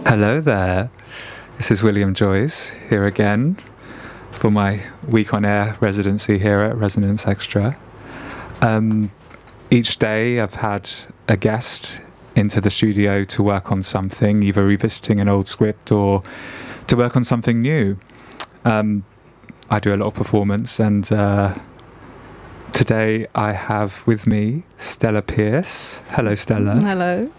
Hello there, this is William Joyce here again for my week on air residency here at Resonance Extra. Each day I've had a guest into the studio to work on something, either revisiting an old script or to work on something new. I do a lot of performance, and today I have with me Stella Pearce. Hello, Stella. Hello.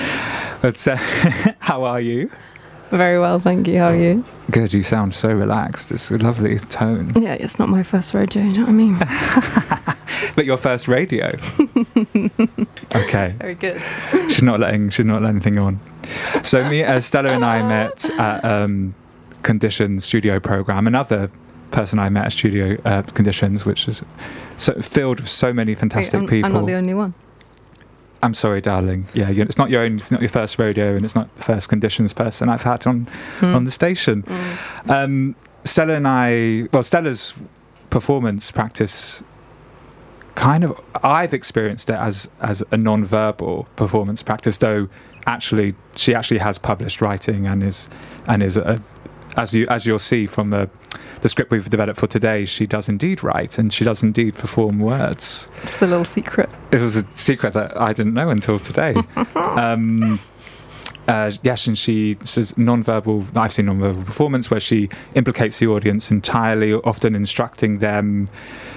How are you? Very well, thank you. How are you? Good, you sound so relaxed. It's a lovely tone. Yeah, it's not my first rodeo, you know what I mean? But your first radio. Okay. Very good. She's not letting anything on. So Stella and I met at Conditions studio program. Another person I met at Studio Conditions, which is filled with so many fantastic people. I'm not the only one. I'm sorry, darling. Yeah, it's not your first rodeo, and it's not the first Conditions person I've had on the station. Stella and I, Stella's performance practice, I've experienced it as a non-verbal performance practice, though she actually has published writing and is as you'll see from the script we've developed for today, she does indeed write and she does indeed perform words. It's the little secret. It was a secret that I didn't know until today. Yes, and she says non-verbal. I've seen non-verbal performance where she implicates the audience entirely, often instructing them,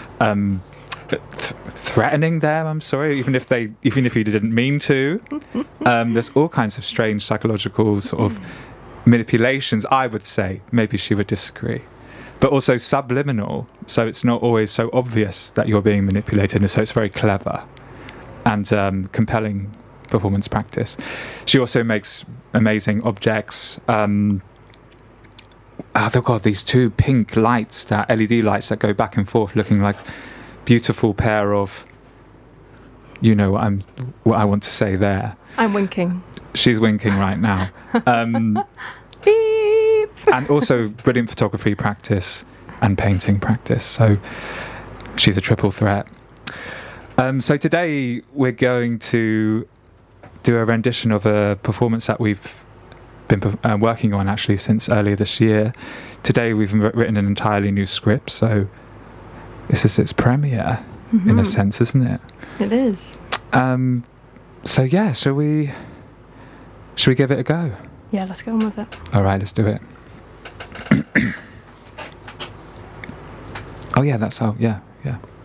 threatening them. I'm sorry, even if you didn't mean to. There's all kinds of strange psychological sort of manipulations, I would say. Maybe she would disagree. But also subliminal, so it's not always so obvious that you're being manipulated, and so it's very clever and compelling performance practice. She also makes amazing objects. They've got these two pink lights, LED lights that go back and forth, looking like beautiful pair of, you know what I want to say there. I'm winking. She's winking right now. Beep. And also brilliant photography practice and painting practice. So she's a triple threat. So today we're going to do a rendition of a performance that we've been working on actually since earlier this year. Today we've written an entirely new script, so this is its premiere in a sense, isn't it? It is. So yeah, shall we give it a go? Yeah, let's go on with it. All right, let's do it. Oh yeah, that's how. Yeah.